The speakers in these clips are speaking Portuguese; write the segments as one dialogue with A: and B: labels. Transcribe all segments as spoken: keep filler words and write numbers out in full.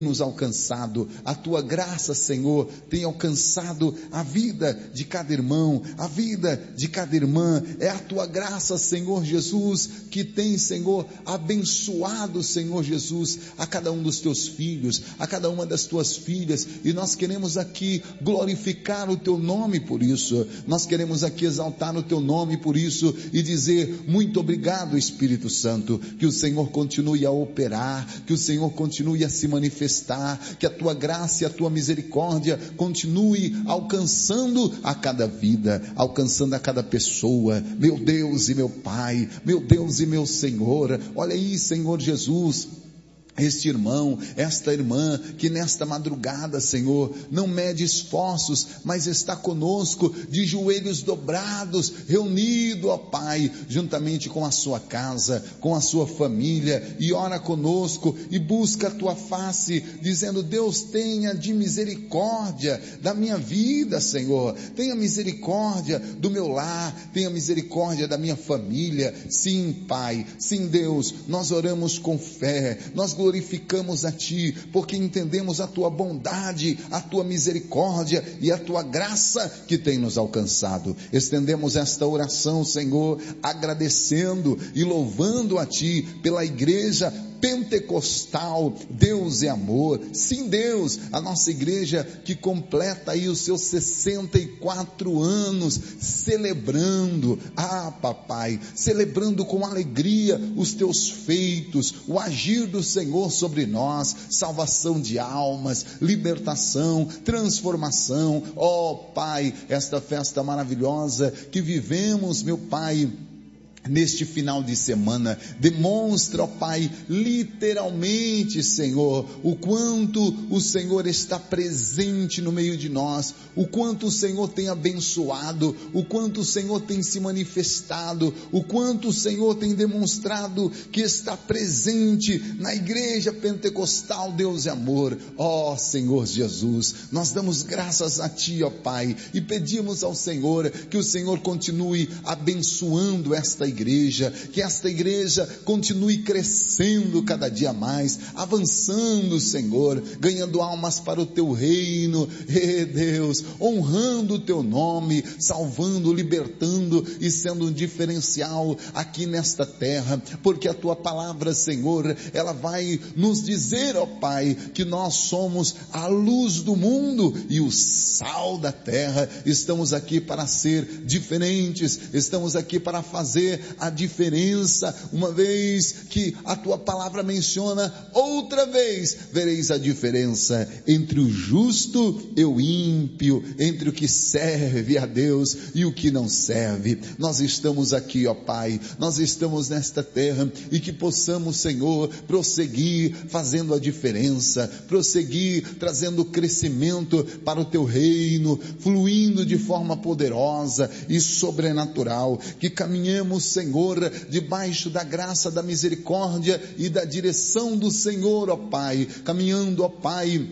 A: nos alcançado, a tua graça, Senhor, tem alcançado a vida de cada irmão, a vida de cada irmã. É a tua graça, Senhor Jesus, que tem, Senhor, abençoado, Senhor Jesus, a cada um dos teus filhos, a cada uma das tuas filhas, e nós queremos aqui glorificar o teu nome por isso, nós queremos aqui exaltar o teu nome por isso, e dizer muito obrigado, Espírito Santo, que o Senhor continue a operar, que o Senhor continue a se manifestar, que a tua graça e a tua misericórdia continue alcançando a cada vida, alcançando a cada pessoa, meu Deus e meu Pai, meu Deus e meu Senhor. Olha aí, Senhor Jesus, este irmão, esta irmã, que nesta madrugada, Senhor, não mede esforços, mas está conosco, de joelhos dobrados, reunido, ó Pai, juntamente com a sua casa, com a sua família, e ora conosco, e busca a tua face, dizendo: Deus, tenha de misericórdia da minha vida, Senhor, tenha misericórdia do meu lar, tenha misericórdia da minha família. Sim, Pai, sim, Deus, nós oramos com fé, nós glorificamos a Ti, porque entendemos a Tua bondade, a Tua misericórdia e a Tua graça que tem nos alcançado. Estendemos esta oração, Senhor, agradecendo e louvando a Ti pela igreja pentecostal. Deus é amor. Sim, Deus, a nossa igreja que completa aí os seus sessenta e quatro anos, celebrando, ah papai, celebrando com alegria os teus feitos, o agir do Senhor sobre nós, salvação de almas, libertação, transformação. Ó Pai, esta festa maravilhosa que vivemos, meu Pai, neste final de semana, demonstra, ó Pai, literalmente, Senhor, o quanto o Senhor está presente no meio de nós, o quanto o Senhor tem abençoado, o quanto o Senhor tem se manifestado, o quanto o Senhor tem demonstrado que está presente na igreja pentecostal. Deus é amor. Ó Senhor Jesus, nós damos graças a Ti, ó Pai, e pedimos ao Senhor que o Senhor continue abençoando esta igreja, que esta igreja continue crescendo cada dia mais, avançando, Senhor, ganhando almas para o Teu reino, e Deus, honrando o Teu nome, salvando, libertando e sendo um diferencial aqui nesta terra, porque a Tua palavra, Senhor, ela vai nos dizer, ó Pai, que nós somos a luz do mundo e o sal da terra. Estamos aqui para ser diferentes, estamos aqui para fazer a diferença, uma vez que a Tua palavra menciona: outra vez vereis a diferença entre o justo e o ímpio, entre o que serve a Deus e o que não serve. Nós estamos aqui, ó Pai, nós estamos nesta terra, e que possamos, Senhor, prosseguir fazendo a diferença, prosseguir trazendo crescimento para o Teu reino, fluindo de forma poderosa e sobrenatural, que caminhemos, Senhor, debaixo da graça, da misericórdia e da direção do Senhor, ó Pai, caminhando, ó Pai,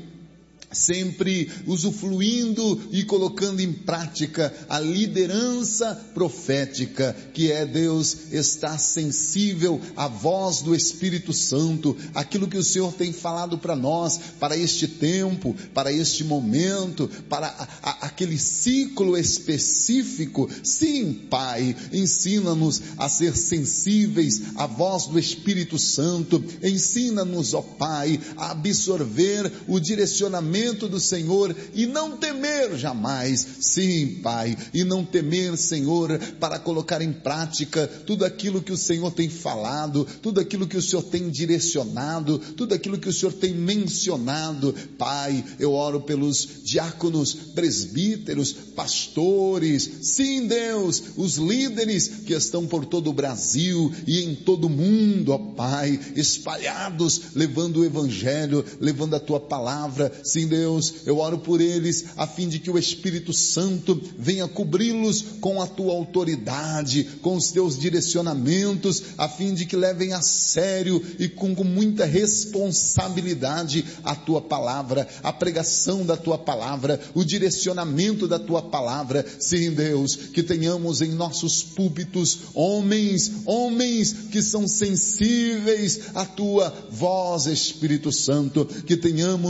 A: sempre usufruindo e colocando em prática a liderança profética, que é, Deus, estar sensível à voz do Espírito Santo, aquilo que o Senhor tem falado para nós, para este tempo, para este momento, para a, a, aquele ciclo específico. Sim, Pai, ensina-nos a ser sensíveis à voz do Espírito Santo, ensina-nos, ó Pai, a absorver o direcionamento do Senhor e não temer jamais. Sim, Pai, e não temer, Senhor, para colocar em prática tudo aquilo que o Senhor tem falado, tudo aquilo que o Senhor tem direcionado, tudo aquilo que o Senhor tem mencionado. Pai, eu oro pelos diáconos, presbíteros, pastores, sim, Deus, os líderes que estão por todo o Brasil e em todo o mundo, ó Pai, espalhados, levando o Evangelho, levando a Tua palavra. Sim, Deus, eu oro por eles, a fim de que o Espírito Santo venha cobri-los com a tua autoridade, com os teus direcionamentos, a fim de que levem a sério e com, com muita responsabilidade a tua palavra, a pregação da tua palavra, o direcionamento da tua palavra. Sim, Deus, que tenhamos em nossos púlpitos homens, homens que são sensíveis à tua voz, Espírito Santo, que tenhamos